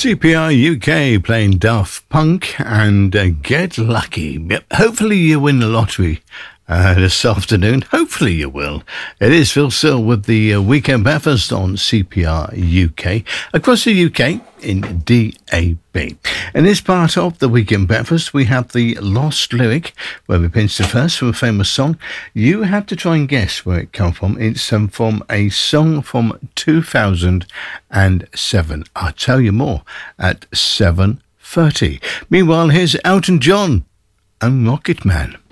CPR UK playing Daft Punk and Get Lucky. Yep, hopefully you win the lottery this afternoon. Hopefully you will. It is Phil Sill with the Weekend Breakfast on CPR UK across the UK in DAB. In this part of the Weekend Breakfast, we have the Lost Lyric, where we pinch the first from a famous song. You have to try and guess where it comes from. It's from a song from 2007. I'll tell you more at 7:30. Meanwhile, here's Elton John and Rocket Man.